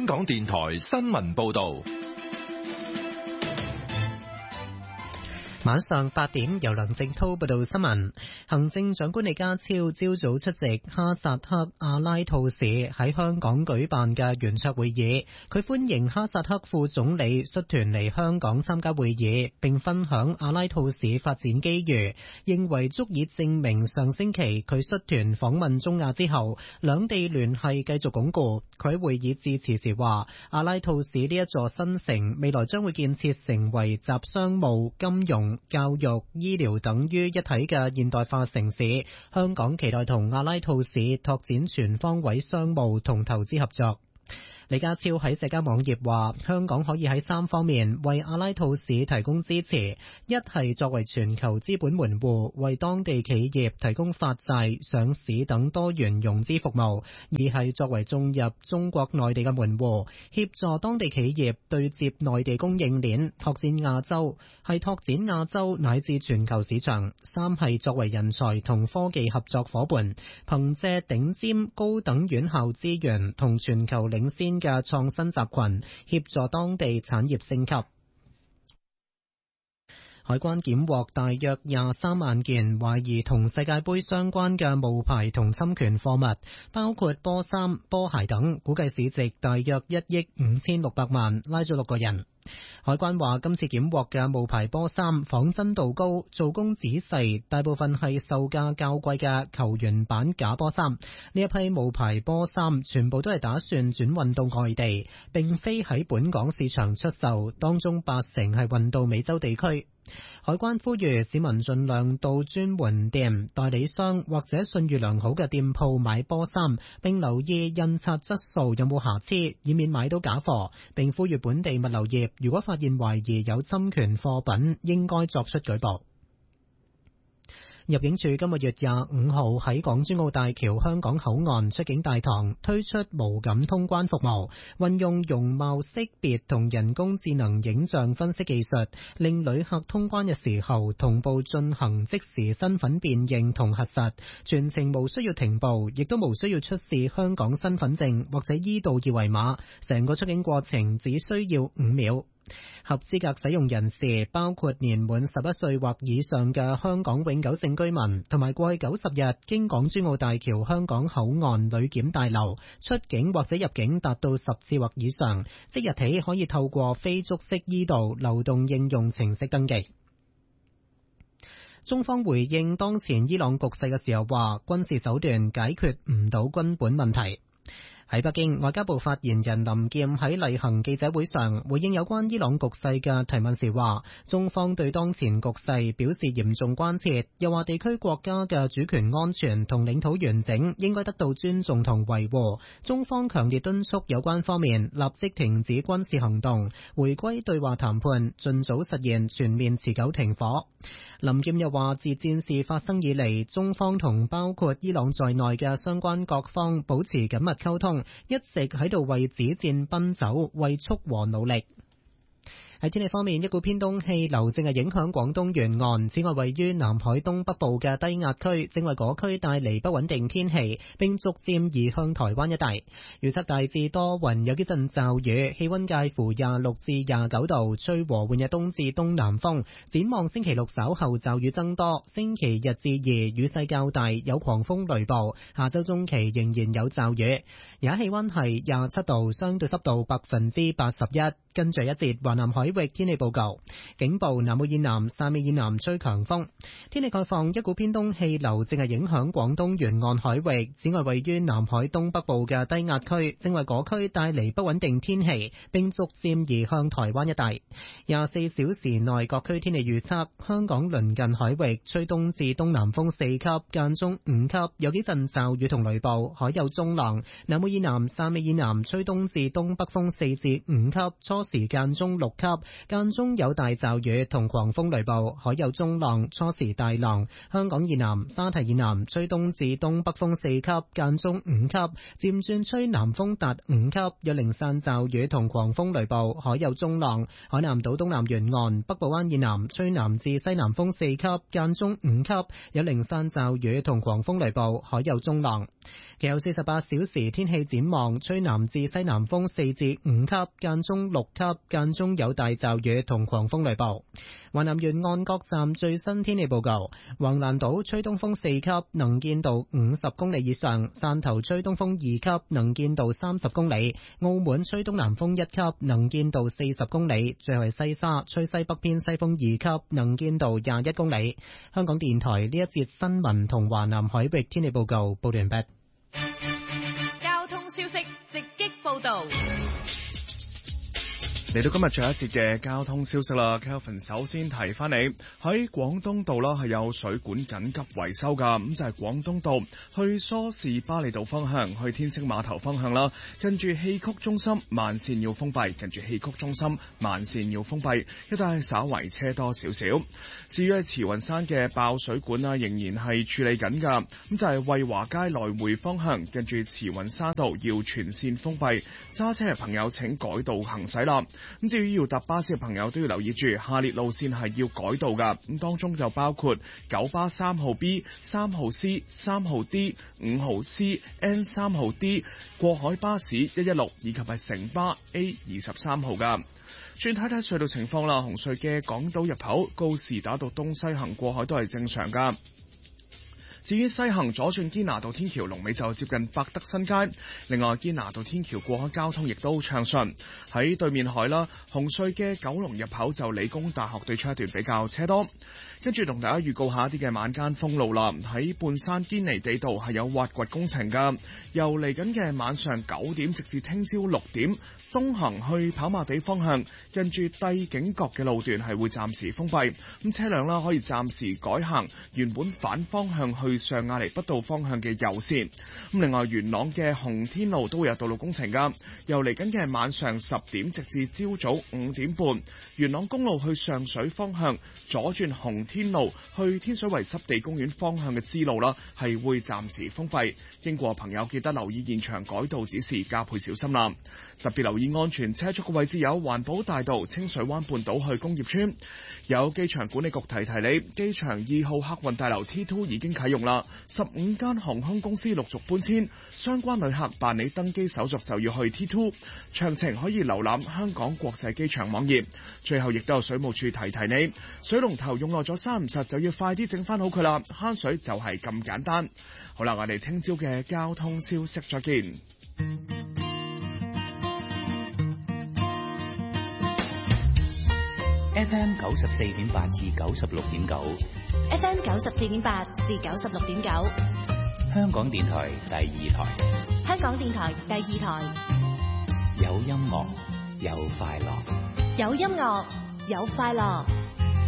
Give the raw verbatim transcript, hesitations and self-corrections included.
香港電台新聞報道。 晚上八點，由梁正濤報道新聞。行政長官李家超朝早出席哈薩克阿拉吐市喺香港舉辦嘅圓桌會議，佢歡迎哈薩克副總理率團嚟香港參加會議，並分享阿拉吐市發展機遇，認為足以證明上星期佢率團訪問中亞之後，兩地聯繫繼續鞏固。佢喺會議致辭時話，阿拉吐市呢一座新城未來將會建設成為集商務、金融、教育、醫療等於一體嘅現代化城市，香港期待同阿拉吐市拓展全方位商務同投資合作。李家超喺社交網頁話，香港可以喺三方面為阿拉吐市提供支持，一係作為全球資本門戶，為當地企業提供發債、上市等多元融資服務；二係作為進入中國內地嘅門戶，協助當地企業對接內地供應鏈，拓展亞洲，係拓展亞洲乃至全球市場；三係作為人才同科技合作夥伴，憑借頂尖高等院校資源同全球領先嘅創新集群，協助當地產業升級。海關檢獲大約廿三萬件懷疑同世界盃相關嘅冒牌同侵權貨物，包括波衫、波鞋等，估計市值大約一億五千六百萬，拉咗六個人。海關話，今次檢獲嘅冒牌波衫仿真度高，做工仔細，大部分係售價較貴嘅球員版假波衫。呢一批冒牌波衫全部都係打算轉運到外地，並非喺本港市場出售，當中八成係運到美洲地區。海關呼籲市民盡量到專門店、代理商或者信譽良好嘅店鋪買波衫，並留意印刷質素有冇瑕疵，以免買到假貨。並呼籲本地物流業，如果發現懷疑有侵權貨品，應該作出舉報。入境處今個月廿五號喺港珠澳大橋香港口岸出境大堂推出無感通關服務，運用容貌識別同人工智能影像分析技術，令旅客通關嘅時候同步進行即時身份辨認同核實，全程無需要停步，亦都無需要出示香港身份證或者依度二維碼，成個出境過程只需要五秒。合資格使用人士包括年滿十一歲或以上嘅香港永久性居民，同埋過去九十日經港珠澳大橋香港口岸旅檢大樓出境或者入境達到十次或以上，即日起可以透過非觸式依度流動應用程式登記。中方回應當前伊朗局勢嘅時候話，軍事手段解決唔到根本問題。喺北京，外交部發言人林劍喺例行記者會上回應有關伊朗局勢嘅提問時話，中方對當前局勢表示嚴重關切，又話地區國家嘅主權安全同領土完整應該得到尊重同維護。中方強烈敦促有關方面立即停止軍事行動，回歸對話談判，盡早實現全面持久停火。林劍又話，自戰事發生以嚟，中方同包括伊朗在內嘅相關各方保持緊密溝通，一直喺度為止戰奔走、為促和努力。喺天氣方面，一股偏東氣流正係影響廣東沿岸，此外位於南海東北部嘅低壓區正為嗰區帶嚟不穩定天氣，並逐漸移向台灣一帶。預測大致多雲，有幾陣驟雨，氣溫介乎廿六至廿九度，吹和緩嘅東至東南風。展望星期六稍後驟雨增多，星期日至二雨勢較大，有狂風雷暴。下周中期仍然有驟雨。而家氣溫係廿七度，相對濕度百分之八十一。跟住一節華南海域天氣報告，警報南澳以南、汕尾以南吹強風。天氣概況，一股偏東氣流正係影響廣東沿岸海域，此外位於南海東北部嘅低壓區正為嗰區帶嚟不穩定天氣，並逐漸移向台灣一帶。廿四小時內各區天氣預測，香港鄰近海域吹東至東南風四級，間中五級，有幾陣驟雨同雷暴，海有中浪。南澳以南、汕尾以南吹東至東北風四至五級，初時間中六級，間中有大驟雨同狂風雷暴，海有中浪，初時大浪。香港以南、沙堤以南吹東至東北風四級，間中五級，漸轉吹南風達五級，有零散驟雨同狂風雷暴，海有中浪。海南島東南沿岸、北部灣以南吹南至西南風四級，間中五級，有零散驟雨同狂風雷暴，海有中浪。其後四十八小時天氣展望，吹南至西南風四至五級，間中六級，間中有大驟雨同狂風雷暴。華南沿岸各站最新天氣報告：橫瀾島吹東風四級，能見度五十公里以上；汕頭吹東風二級，能見度三十公里；澳門吹東南風一級，能見度四十公里；最後係西沙吹西北偏西風二級，能見度廿一公里。香港電台呢一節新聞同華南海域天氣報告報完畢。 交通消息直擊報道。 嚟到今日最後一節嘅交通消息啦 ，Kelvin 首先提翻你喺廣東道啦，係有水管緊急維修噶，咁就係廣東道去梳士巴利道方向，去天星碼頭方向啦，跟住戲曲中心慢線要封閉，跟住戲曲中心慢線要封閉，一帶稍為車多少少。至於喺慈雲山嘅爆水管啦，仍然係處理緊噶，咁就係惠華街來回方向，跟住慈雲山道要全線封閉，揸車嘅朋友請改道行駛啦。咁至於要搭巴士嘅朋友都要留意住，下列路線係要改道噶。咁當中就包括九巴三號 B、三號 C、三號 D、五號 C、N 三號 D、過海巴士一一六以及係城巴 A 二十三號噶。轉睇睇隧道情況啦，紅隧嘅港島入口告士打道東西行過海都係正常噶。至於西行左轉堅拿道天橋龍尾就接近百德新街，另外堅拿道天橋過海交通亦都暢順。喺對面海啦，紅隧嘅九龍入口就理工大學對出一段比較車多。跟住同大家預告下一啲嘅晚間封路啦，喺半山堅尼地道係有挖掘工程噶，由嚟緊嘅晚上九點直至聽朝六點，東行去跑馬地方向，跟住帝景閣嘅路段係會暫時封閉，咁車輛啦可以暫時改行原本反方向去上亞厘畢道方向嘅右線。咁另外元朗嘅洪天路都會有道路工程噶，由嚟緊嘅晚上十點直至朝早五點半，元朗公路去上水方向左轉洪天路去天水圍濕地公園方向嘅支路啦，係會暫時封閉，經過朋友記得留意現場改道指示，加倍小心啦。特別留意安全車速嘅位置有環保大道、清水灣半島去工業村。有機場管理局提提你，機場二號客運大樓 T 二 已經啟用啦，十五間航空公司陸續搬遷，相關旅客辦理登機手續就要去 T 二， 詳情可以瀏覽香港國際機場網頁。最後亦都有水務署提提你，水龍頭用耐咗閂唔實就要快啲整翻好佢啦，慳水就係咁簡單。好啦，我哋聽朝嘅交通消息再見。 F M 九十四點八至九十六點九 ，F M 九十四點八至九十六點九， 香港電台第二台， 香港電台第二台， 有音樂有快樂， 有音樂有快樂。